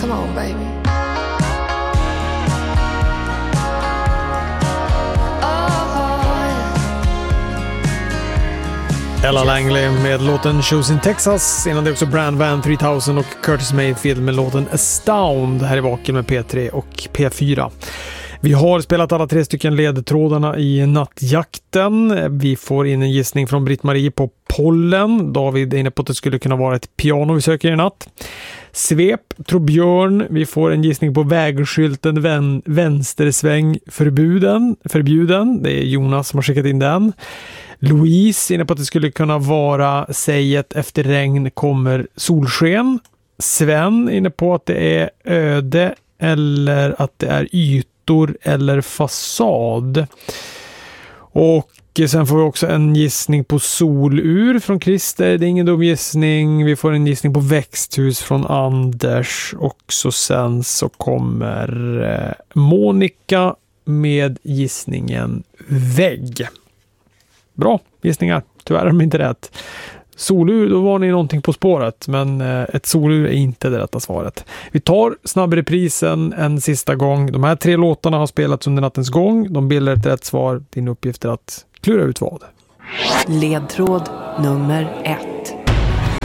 Come on, baby. Ella Langley med låten Shoes in Texas. Innan det också Brand Van 3000 och Curtis Mayfield med låten Astound här i Vaken med P3 och P4. Vi har spelat alla 3 stycken ledtrådarna i nattjakten. Vi får in en gissning från Britt-Marie på pollen. David är inne på att det skulle kunna vara ett piano vi söker i natt. Svep, tror Björn. Vi får en gissning på vägskylten vänstersväng förbjuden. Det är Jonas som har skickat in den. Louise inne på att det skulle kunna vara säget efter regn kommer solsken. Sven inne på att det är öde eller att det är ytor eller fasad. Och sen får vi också en gissning på solur från Christer. Det är ingen dum gissning. Vi får en gissning på växthus från Anders. Och så sen så kommer Monica med gissningen vägg. Bra gissningar. Tyvärr är de inte rätt. Solur, då var ni någonting på spåret. Men ett solur är inte det rätta svaret. Vi tar snabbreprisen en sista gång. De här 3 låtarna har spelats under nattens gång. De bildar ett rätt svar. Din uppgift är att klura ut vad. Ledtråd nummer 1.